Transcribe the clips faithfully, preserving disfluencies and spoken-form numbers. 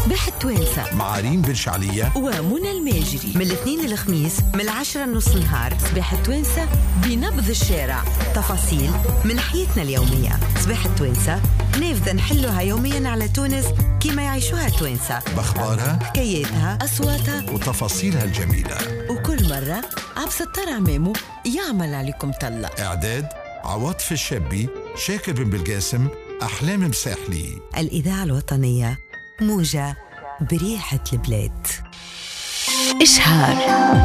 صباح التوانسة مع ريم بن شعلية ومنى الماجري من الاثنين للخميس من العشرة نص نهار. صباح التوانسة بنبض الشارع، تفاصيل من حياتنا اليومية. صباح التوانسة نافذة نحلوها يوميا على تونس كما يعيشوها التوانسة، بأخبارها، حكاياتها، أصواتها وتفاصيلها الجميلة. وكل مرة عبس الطر عمامو يعمل عليكم طلة. إعداد عواطف الشابي، شاكر بن بالقاسم، أحلام مساحلي. الإذاعة الوطنية موجة بريحة البلاد. إشهار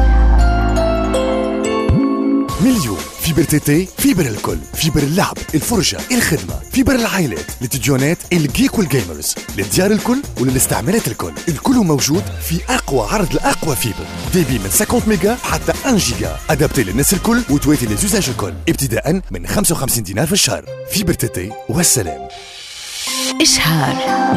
مليون فيبر تيتي، فيبر الكل، فيبر اللعب، الفرجة، الخدمة، فيبر العائلات، للتلفزيونات، الجيك والجيمرز، للديار الكل وللاستعمالات الكل. الكل موجود في أقوى عرض لأقوى فيبر، ديبي من خمسين ميجا حتى واحد جيجا، أدابتي للناس الكل وتواتي للزوزاج الكل، ابتداء من خمسة وخمسين دينار في الشهر. فيبر تيتي والسلام. إشهار.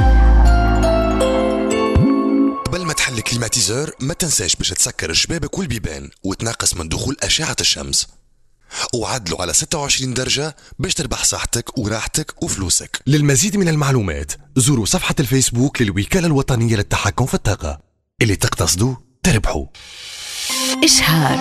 قبل ما تحل كليماتيزور ما تنساش باش تسكر الشبابك والبيبان وتناقص من دخول أشعة الشمس، وعدلوا على ستة وعشرين درجة باش تربح صحتك وراحتك وفلوسك. للمزيد من المعلومات زوروا صفحة الفيسبوك للوكالة الوطنية للتحكم في الطاقة. اللي تقتصدوا تربحوا. إشهار.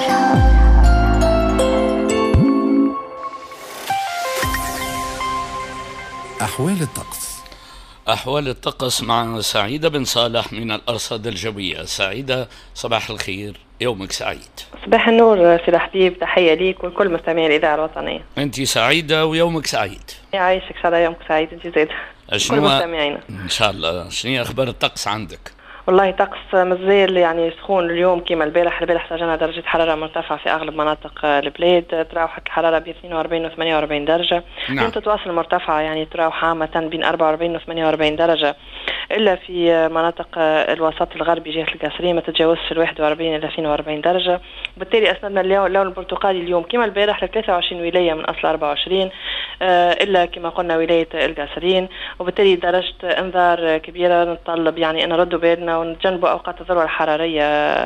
أحوال الطقس. أحوال الطقس مع سعيدة بن صالح من الأرصاد الجوية. سعيدة، صباح الخير، يومك سعيد. صباح النور سيد حبيب، تحية ليك ولكل مستمعي الإذاعة الوطنية. أنت سعيدة ويومك سعيد. يعيشك إن شاء الله، يومك سعيد أنت زيد. كل مستمعينا إن شاء الله. شنو أخبار الطقس عندك؟ والله طقس مازال يعني سخون اليوم كما البارح. البارح سجلنا درجة حرارة مرتفعة في أغلب مناطق البلاد، تراوحت الحرارة ب اثنين وأربعين و ثمانية وأربعين درجة. نعم. تتواصل مرتفعة يعني تراوح عامة بين أربعة وأربعين و ثمانية وأربعين درجة، إلا في مناطق الوسط الغربي جهة القصرين ما تتجاوزش ال واحد وأربعين إلى اثنين وأربعين درجة. وبالتالي أسندنا اللون البرتقالي اليوم كما البارح ل ثلاثة وعشرين ولاية من أصل أربعة وعشرين، إلا كما قلنا ولاية القصرين. وبالتالي درجة انذار كبيرة، نطلب يعني أن نردوا بالنا ونتجنبوا أوقات الذروة الحرارية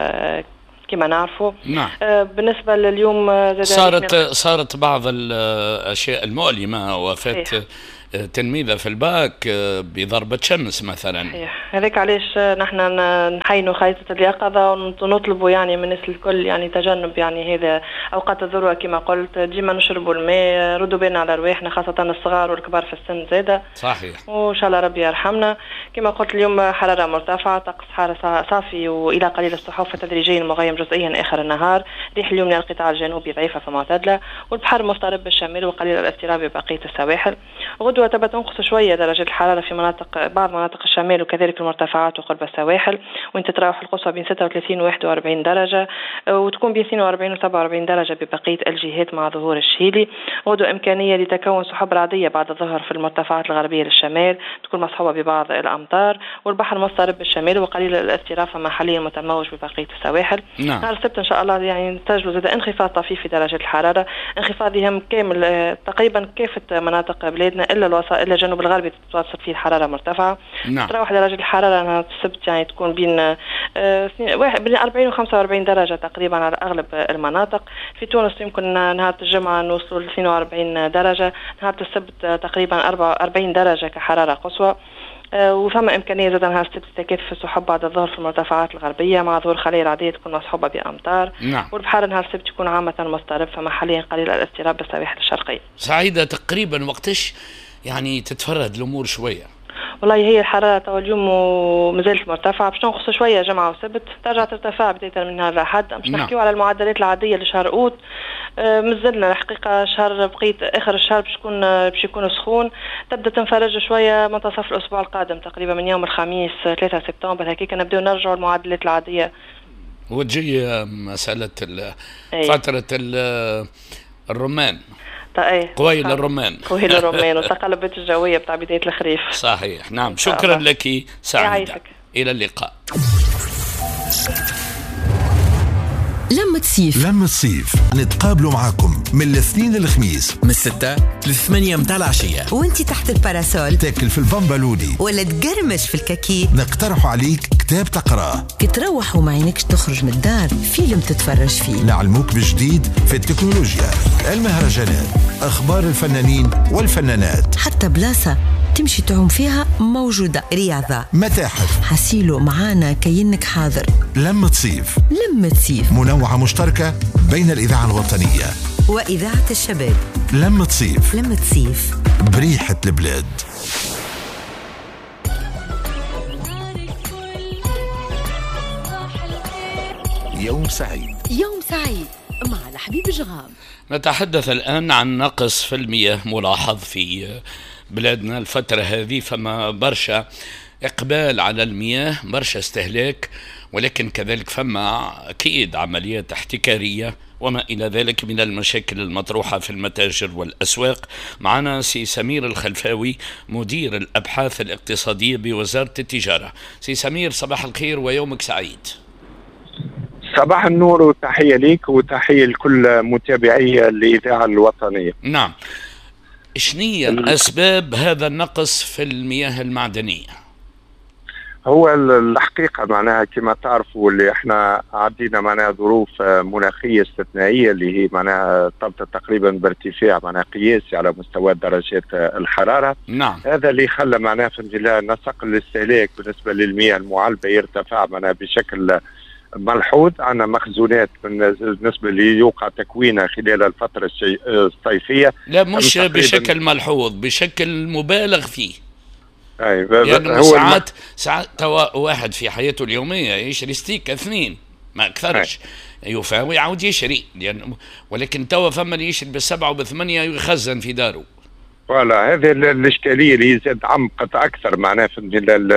كما نعرفوا. نعم. بالنسبة لليوم صارت صارت بعض الأشياء المؤلمة، وفاة تلميذة في الباك بضربة شمس مثلا. هذاك علاش نحن نحينوا خيطة اليقظة ونطلبوا يعني من الناس الكل يعني تجنب يعني هذا أوقات الذروة كما قلت. ديما نشربوا الماء، ردوا بالنا على رواحنا خاصة الصغار والكبار في السن زادة. صحيح. وإن شاء الله ربي يرحمنا. كما قلت اليوم حرارة مرتفعة، طقس حارة صافي وإلى قليل السحوف تدريجيا مغيم جزئيا آخر النهار. ريح اليوم من القطاع الجنوبي ضعيفة فمعتدلة، والبحر مضطرب بالشمال وقليل الاضطراب ببقية السواحل. غدوة تبت تنقص شوية درجة الحرارة في مناطق بعض مناطق الشمال وكذلك المرتفعات وقرب السواحل، وانت تتراوح القصوى بين ستة وثلاثين و واحد وأربعين درجة، وتكون بين اثنين وأربعين و سبعة وأربعين درجة ببقية الجهات مع ظهور الشهيلي. غدوة إمكانية لتكون سحب رعدية بعد الظهر في المرتفعات الغربية للشمال، تكون مصحوبة ببعض الأمطار، والبحر مضطرب بالشمال وقليل الاضطراب فما حاليا متموج ببقية السواحل. نعم. نهار السبت إن شاء الله يعني نتجلو زاد انخفاض طفيف في درجة الحرارة، انخفاض يهم كامل تقريبا كافة مناطق بلادنا إلا الوسط إلا الجنوب الغربي تتوسط فيه الحرارة مرتفعة. نعم. تروح درجة الحرارة نهار السبت يعني تكون بين واحد بين أربعين و خمسة وأربعين درجة تقريبا على أغلب المناطق. في تونس يمكن نهار الجمعة نوصلوا ل اثنين وأربعين درجة، نهار السبت تقريبا أربعة وأربعين درجة كحرارة قصوى. وفما إمكانية زاد نهار السبت تكثف السحب بعد الظهر في المرتفعات الغربية مع ظهور خلايا رعدية تكون مصحوبة بأمطار. نعم. والبحر نهار السبت يكون عامة مضطرب فما حاليا قليل الاضطراب بالسواحل الشرقية. سعيدة، تقريبا وقتش يعني تتفرد الأمور شوية؟ والله هي الحرارة تو اليوم ومازالت مرتفعة، باش تنقص شوية جمعة وسبت ترجع ترتفع بداية من نهار الأحد. باش نحكيو على المعدلات العادية لشهر أوت. آه مازلنا الحقيقة شهر بقيت آخر الشهر باش يكون باش يكون سخون، تبدأ تنفرج شوية منتصف الأسبوع القادم تقريبا من يوم الخميس ثلاثة سبتمبر هكيك نبدأ نرجع المعدلات العادية. وتجي مسألة فترة الرمان. طيب. قويل الرمان. قويل الرمان والتقلبات الجوية بتاع بداية الخريف. صحيح. نعم. شكرا لك سعيدة. إلى اللقاء. لما تصيف لما تصيف نتقابلوا معاكم من الاثنين للخميس من الستة للثمانية متاع العشية، وانتي تحت الباراسول تاكل في البامبالودي ولا تقرمش في الكاكي. نقترح عليك كتاب تقراه كي تروح وما عينكش تخرج من الدار، فيلم تتفرج فيه. نعلموك بجديد في التكنولوجيا، المهرجانات، أخبار الفنانين والفنانات، حتى بلاصة تمشي تعوم فيها موجودة. رياضة، متاحف، حسيلو معانا كينك حاضر. لمة صيف، لمة صيف منوعة مشتركة بين الإذاعة الوطنية وإذاعة الشباب. لمة صيف، لمة صيف بريحة البلاد. يوم سعيد. يوم سعيد مع الحبيب جغام. نتحدث الآن عن نقص في المياه ملاحظ في بلادنا الفترة هذه، فما برشا إقبال على المياه، برشا استهلاك، ولكن كذلك فما أكيد عمليات احتكارية وما إلى ذلك من المشاكل المطروحة في المتاجر والأسواق. معنا سي سمير الخلفاوي مدير الأبحاث الاقتصادية بوزارة التجارة. سي سمير، صباح الخير ويومك سعيد. صباح النور وتحية ليك وتحية لكل متابعي الإذاعة الوطنية. نعم، شنية أسباب هذا النقص في المياه المعدنية؟ هو الحقيقة معناها كما تعرفوا اللي احنا عدينا معناها ظروف مناخية استثنائية اللي هي معناها ارتبطت تقريبا بارتفاع معناها قياسي على مستوى درجات الحرارة. نعم. هذا اللي خلى معناها في نسق الاستهلاك بالنسبة للمياه المعالبة يرتفع معناها بشكل ملحوظ. عندنا مخزونات بالنسبة اللي يوقع تكوينها خلال الفترة الصيفية. لا مش بشكل ملحوظ، بشكل مبالغ فيه. أي يعني هو ساعات ساعات توا واحد في حياته اليومية يشري ستيك اثنين ما أكثرش يفاوي يعود يشري يعني، ولكن توا فما اللي يشري بالسبعة وبثمانية ويخزن في داره. فوالا هذه الإشكالية اللي زاد عمقت أكثر معناها في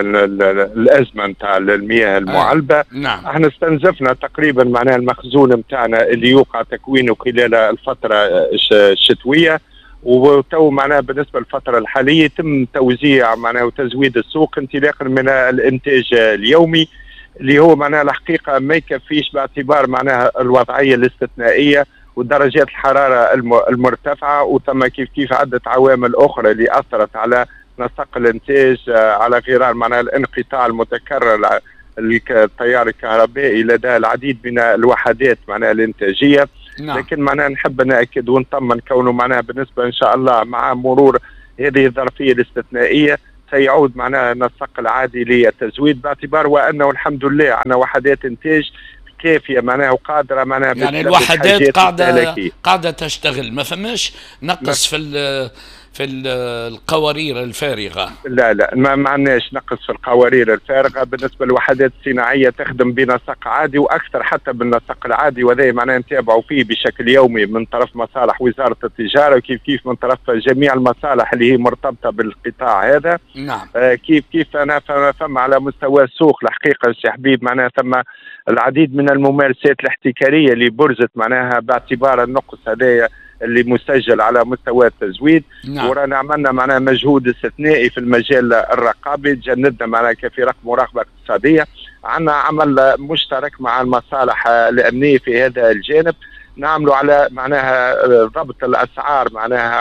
الأزمة نتاع المياه المعالبة. آه. نعم. احنا استنزفنا تقريبا معناها المخزون نتاعنا اللي يوقع تكوينه خلال الفترة الشتوية، وتو معناها بالنسبة للفترة الحالية يتم توزيع معناها وتزويد السوق انطلاقا من الإنتاج اليومي اللي هو معناها الحقيقة ما يكفيش باعتبار معناها الوضعية الاستثنائية ودرجات الحرارة المرتفعة، وثم كيف كيف عدة عوامل أخرى اللي أثرت على نسق الإنتاج، على غرار معناها الانقطاع المتكرر للتيار الكهربائي لدى العديد من الوحدات معناها الإنتاجية. نعم. لكن معناها نحب نأكد ونطمن كونه معناها بالنسبة إن شاء الله مع مرور هذه الظرفية الاستثنائية سيعود معناها النسق العادي للتزويد، باعتبار وأنه الحمد لله عندنا وحدات إنتاج كافية معناها وقادرة معناها يعني الوحدات قاعدة قاعدة تشتغل، ما فماش نقص في في القوارير الفارغة. لا لا ما معناش نقص في القوارير الفارغة. بالنسبة للوحدات الصناعية تخدم بنسق عادي وأكثر حتى بالنسق العادي، وذا معناه نتابعوا فيه بشكل يومي من طرف مصالح وزارة التجارة وكيف كيف من طرف جميع المصالح اللي هي مرتبطة بالقطاع هذا. نعم. آه كيف كيف أنا فما على مستوى السوق الحقيقة سي حبيب معناها ثم العديد من الممارسات الاحتكارية اللي برزت معناها باعتبار النقص هذايا اللي مسجل على مستوى التزويد. نعم. ورانا عملنا معناها مجهود استثنائي في المجال الرقابي، جندنا معناها كفرق مراقبة اقتصادية، عندنا عمل مشترك مع المصالح الأمنية في هذا الجانب، نعملوا على معناها ضبط الأسعار معناها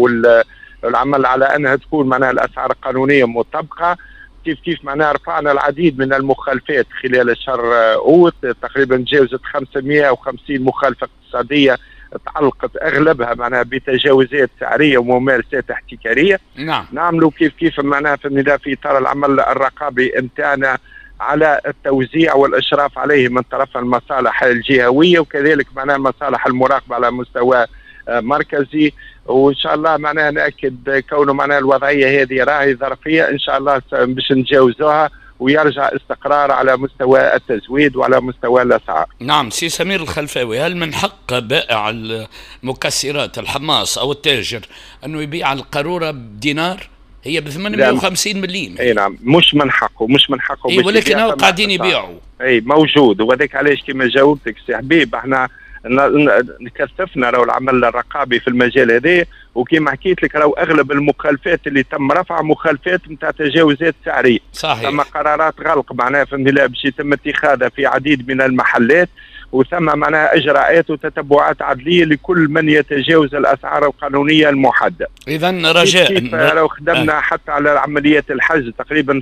والعمل على أنها تكون معناها الأسعار القانونية مطبقة. كيف كيف معناها رفعنا العديد من المخالفات خلال شهر أوت، تقريبا تجاوزت خمسمائة وخمسين مخالفة اقتصادية تعلقت اغلبها معناها بتجاوزات سعريه وممارسات احتكاريه. نعم. نعملوا كيف كيف معناها في في اطار العمل الرقابي نتاعنا على التوزيع والاشراف عليه من طرف المصالح الجهويه وكذلك معناها مصالح المراقبه على مستوى مركزي، وان شاء الله معناها ناكد كونه معناها الوضعيه هذه راهي ظرفيه ان شاء الله باش نتجاوزوها ويرجع استقرار على مستوى التزويد وعلى مستوى الأسعار. نعم. سي سمير الخلفاوي، هل من حق بائع المكسرات الحماص أو التاجر أنه يبيع القارورة بدينار؟ هي ب ثمانمائة وخمسين مليم. اي نعم مش من حقه مش من حقه. اي ولكن هو قاعدين يبيعوا. اي موجود، وهذاك علاش كما جاوبتك سي حبيب احنا كثفنا راهو العمل الرقابي في المجال هذا، وكما حكيت لك راهو اغلب المخالفات اللي تم رفعها مخالفات نتاع تجاوزات سعريه. صحيح. ثم قرارات غلق معناها في الله باش يتم اتخاذها في عديد من المحلات، وثم معناها اجراءات وتتبعات عدليه لكل من يتجاوز الاسعار القانونيه المحدده. اذا رجاء كيف راهو خدمنا آه. حتى على عمليات الحجز تقريبا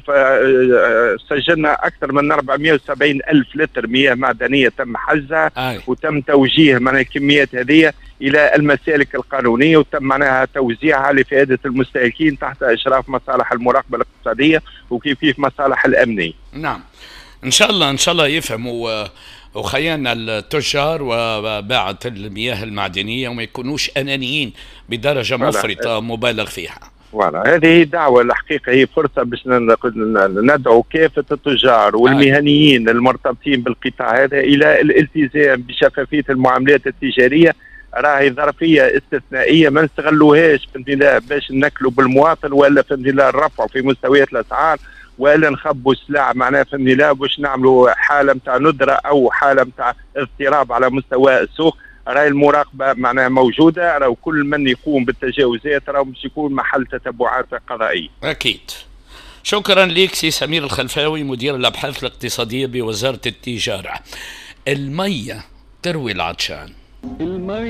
سجلنا اكثر من أربعمائة وسبعين الف لتر مياه معدنيه تم حجزها. آه. وتم توجيه معناها الكميات هذه الى المسالك القانونيه وتم معناها توزيعها لفائده المستهلكين تحت اشراف مصالح المراقبه الاقتصاديه وكيف كيف مصالح الامنيه. نعم ان شاء الله ان شاء الله يفهموا وخيانا التجار وباعة المياه المعدنيه وما يكونوش انانيين بدرجه مفرطه مبالغ فيها. فوالا هذه دعوة الحقيقة، هي فرصة باش ندعو كافة التجار والمهنيين المرتبطين بالقطاع هذا إلى الالتزام بشفافية المعاملات التجارية. راهي ظرفية استثنائية ما نستغلوهاش في باش نكلوا بالمواطن ولا في الرفع في مستويات الأسعار ولا نخبوا السلع معناها في لا باش نعملوا حالة متاع ندرة أو حالة متاع اضطراب على مستوى السوق. راهي المراقبة معناها موجودة، راهو كل من يقوم بالتجاوزات راهو باش يكون محل تتبعات قضائية. أكيد. شكرا لك سي سمير الخلفاوي مدير الأبحاث الاقتصادية بوزارة التجارة. المية تروي العطشان. المية